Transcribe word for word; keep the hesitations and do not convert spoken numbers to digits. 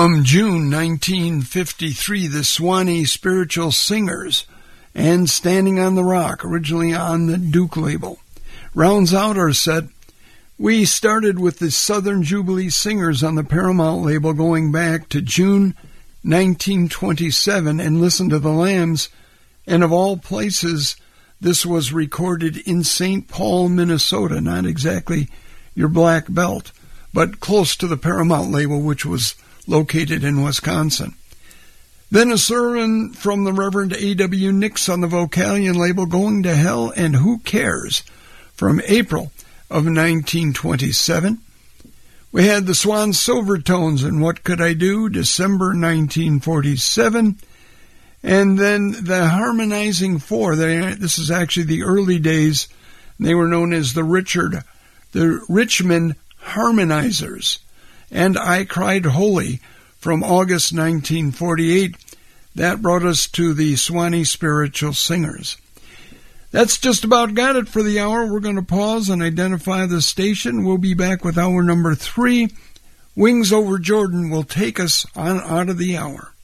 From June nineteen fifty-three, the Swanee Spiritual Singers and Standing on the Rock, originally on the Duke label, rounds out our set. We started with the Southern Jubilee Singers on the Paramount label going back to June nineteen twenty-seven and listened to the Lambs, and of all places, this was recorded in Saint Paul, Minnesota, not exactly your Black Belt, but close to the Paramount label, which was located in Wisconsin. Then a sermon from the Reverend A W Nix on the Vocalion label, Going to Hell and Who Cares, from April of nineteen twenty-seven. We had the Swan Silvertones and What Could I Do, December nineteen forty-seven. And then the Harmonizing Four. They, this is actually the early days. They were known as the Richard, the Richmond Harmonizers. And I Cried Holy from August nineteen forty-eight. That brought us to the Swanee Spiritual Singers. That's just about got it for the hour. We're going to pause and identify the station. We'll be back with hour number three. Wings Over Jordan will take us on out of the hour.